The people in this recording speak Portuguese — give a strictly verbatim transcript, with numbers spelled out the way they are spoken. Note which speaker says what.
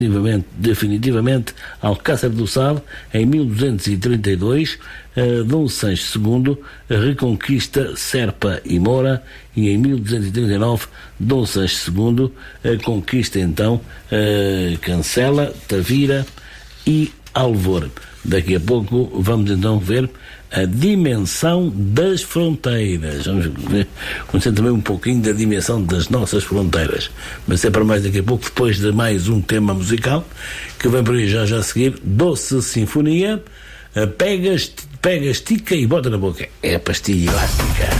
Speaker 1: Definitivamente, definitivamente Alcácer do Sal, em mil duzentos e trinta e dois, uh, Dom Sancho segundo reconquista Serpa e Moura, e em mil duzentos e trinta e nove Dom Sancho segundo uh, conquista então uh, Cancela, Tavira e Alvor. Daqui a pouco vamos então ver a dimensão das fronteiras. Vamos ver, conhecer também um pouquinho da dimensão das nossas fronteiras. Mas é para mais daqui a pouco, depois de mais um tema musical, que vem por aí já já a seguir. Doce Sinfonia, pega, pega, estica e bota na boca. É a pastilha elástica.